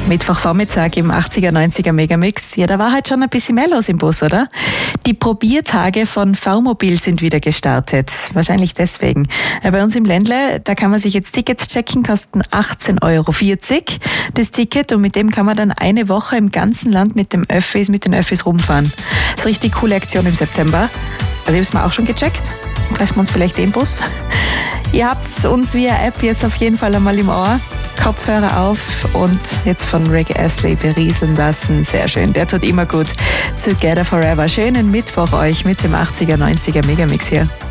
Mittwochvormittag im 80er, 90er Megamix. Ja, da war halt schon ein bisschen mehr los im Bus, oder? Die Probiertage von V-Mobil sind wieder gestartet. Wahrscheinlich deswegen. Bei uns im Ländle, da kann man sich jetzt Tickets checken, kosten 18,40 € das Ticket, und mit dem kann man dann eine Woche im ganzen Land mit den Öffis rumfahren. Das ist eine richtig coole Aktion im September. Also ich habe es mir auch schon gecheckt. Treffen wir uns vielleicht im Bus. Ihr habt uns via App jetzt auf jeden Fall einmal im Ohr. Kopfhörer auf und jetzt von Rick Astley berieseln lassen. Sehr schön, der tut immer gut. Together Forever. Schönen Mittwoch euch mit dem 80er, 90er Megamix hier.